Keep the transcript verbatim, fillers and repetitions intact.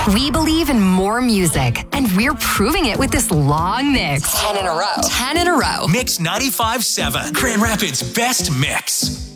We believe in more music, and we're proving it with this long mix. Ten in a row. Ten in a row. Mix ninety-five point seven. Grand Rapids' best mix.